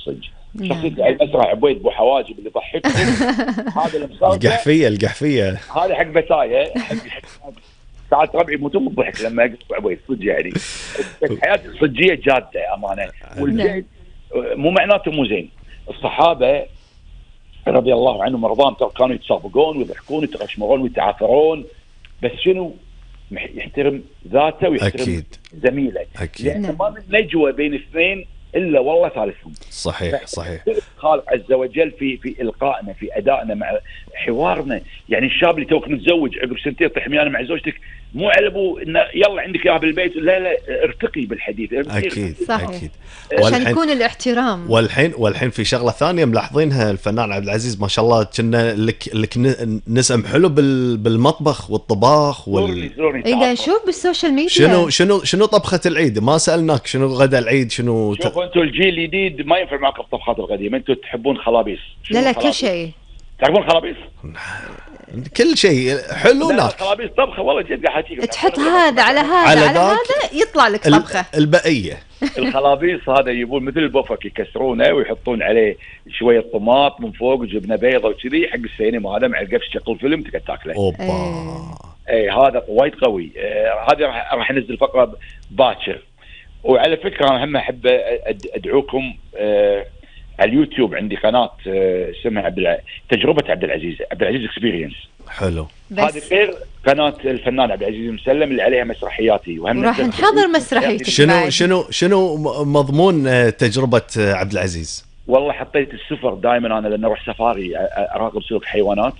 الصج. شخصية المسرح عبيد ابو حواجب اللي ضحككم هذا المسرح القحفيه هذا حق بتايه ساعات ربعي يموتون من الضحك لما اقص عبيد صدق يعني. حياتي الصجيه جاده امانه، والزين مو معناته مو زين. الصحابه رضي الله عنهم ورضاهم كانوا يتسابقون ويضحكون ويتغشمرون ويتعافرون، بس شنو يحترم ذاته ويحترم أكيد. زميله، أكيد. لأن ما من نجوى بين اثنين إلا والله ثالثهم. صحيح. الخالق عز وجل في إلقائنا، في أدائنا مع حوارنا. يعني الشاب اللي توك متزوج عقب سنتين طحميانة مع زوجتك، مو على ابو انه يلا عندك اياها بالبيت، لا ارتقي بالحديث. اكيد صحيح. اكيد. عشان يكون الاحترام. والحين في شغله ثانيه ملاحظينها الفنان عبد العزيز ما شاء الله، كنا لك نسم حلو بالمطبخ والطباخ اذا نشوف بالسوشيال ميديا شنو طبخه العيد. ما سالناك شنو غدا العيد شنو. شوفوا انتم الجيل الجديد ما ينفع معكم الطبخات القديمه، انتم تحبون خلابيص. لا كل شيء تعرفون خلابيص، كل شيء حلو. هناك خلابيص طبخه والله جد قاعد احكي تحط هذا على هذا يطلع لك طبخه. البقيه الخلابيص هذا يبون مثل البوفك يكسرونه ويحطون عليه شويه طماط من فوق وجبنه بيضه وكذي حق السينما، هذا مع القفش شكل فيلم تقدر تاكله. اوبا هذا وايد قوي. هذه راح انزل فقره باكر. وعلى فكره انا هم احب ادعوكم على اليوتيوب، عندي قناه اسمها تجربه عبد العزيز اكسبيرينس. حلو. هذه غير قناه الفنان عبد العزيز مسلم اللي عليها مسرحياتي، وراح نحضر مسرحيتك. شنو مضمون تجربه عبد العزيز؟ والله حطيت السفر دائما انا، لان اروح سفاري اراقب سلوك حيوانات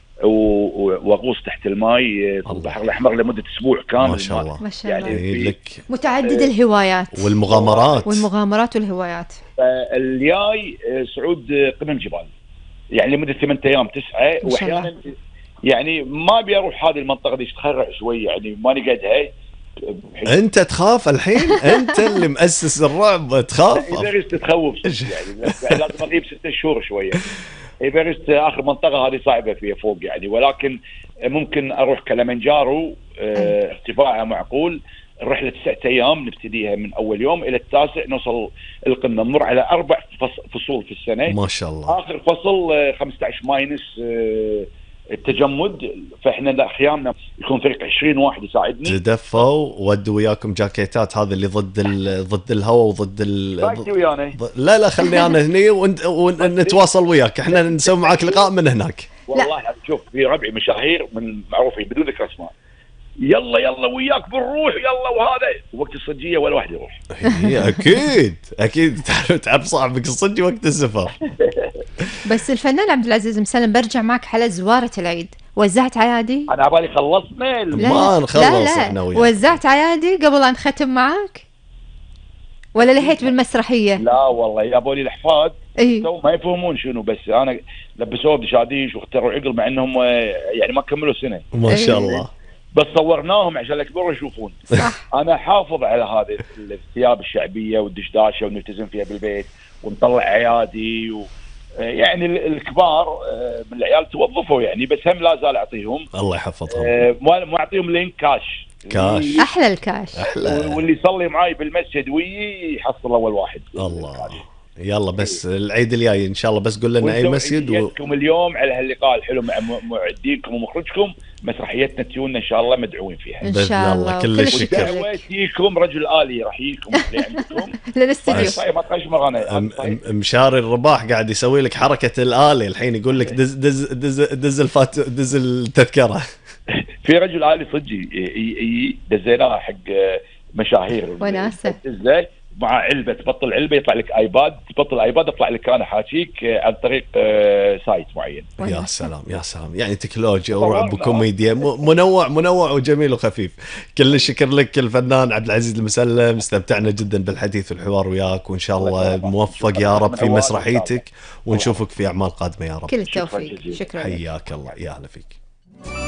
واغوص تحت الماء في البحر الاحمر لمده اسبوع كامل. ما شاء الله. يعني لك متعدد الهوايات والمغامرات والهوايات. الجاي صعود قمم جبال يعني لمده 8 ايام 9، واحيانا يعني ما ابي اروح هذه المنطقه دي تخرع شوي يعني ماني قدها. انت تخاف الحين؟ انت اللي مؤسس الرعب تخاف؟ ايفرست تخوف يعني لازم اغيب 6 شهور شويه. ايفرست اخر منطقه هذه صعبه فيها فوق يعني، ولكن ممكن اروح كلمنجارو ارتفاعها معقول. الرحله 9 ايام نبتديها من اول يوم الى التاسع، نوصل القمه، نمر على 4 فصول في السنه. ما شاء الله. اخر فصل 15 ماينس التجمد، فاحنا خيامنا يكون فريق 20 واحد يساعدني. تدفوا ودوا وياكم جاكيتات هذه اللي ضد الهواء وضد ويانا. لا خلني انا هني ونتواصل وياك، احنا نسوي معك لقاء من هناك. والله شوف في ربعي مشاهير من معروفين بدون ذكر اسماء، يلا وياك بنروح يلا، وهذا وقت الصجيه ولا واحد يروح. هي اكيد تعرف صاحبك الصجي وقت السفر. بس الفنان عبد العزيز مسلم برجع معك على زوارة العيد. وزعت عيادي؟ انا عبالي خلصنا ما نخلص احنا وياك. وزعت عيادي قبل ان ختم معك ولا لهيت بالمسرحيه؟ لا والله يابولي الاحفاد تو ما يفهمون شنو، بس انا لبسوه بدشاديش واختاروا عقل مع انهم يعني ما كملوا سنه. ما شاء الله. بس صورناهم عشان الكبار يشوفون. صح. انا حافظ على هذه الثياب الشعبيه والدشداشه ونلتزم فيها بالبيت ونطلع عيادي يعني الكبار من العيال توظفوا يعني، بس هم لا زال اعطيهم. الله يحفظهم. ما اعطيهم لينك كاش. احلى الكاش. واللي يصلي معاي بالمسجد ويي يحصل اول واحد. الله. يلا بس العيد الجاي ان شاء الله بس قول لنا اي مسجد. وجيتكم اليوم على هاللقاء الحلو مع معدينكم ومخرجكم، مسرحيتنا تيونا ان شاء الله مدعوين فيها ان شاء الله. كل الشكر. دعوتيكم رجل آلي راح يجيكم عندكم للاستديو. طيب ما تخشمر انا. مشاري الرباح قاعد يسوي لك حركه الآلي الحين، يقول لك دز التذكره. في رجل آلي صدقي دزيناها حق مشاهير وناسه مع علبه، تبطل علبه يطلع لك ايباد، تبطل ايباد يطلع لك انا حاكيك عن طريق سايت معين. يا سلام يعني تكنولوجيا ورعب وكوميديا، منوع وجميل وخفيف. كل الشكر لك الفنان عبد العزيز المسلم، استمتعنا جدا بالحديث والحوار وياك، وان شاء الله موفق يا رب في مسرحيتك، ونشوفك في اعمال قادمه يا رب. كل التوفيق. شكرا. حياك الله. يا هلا فيك.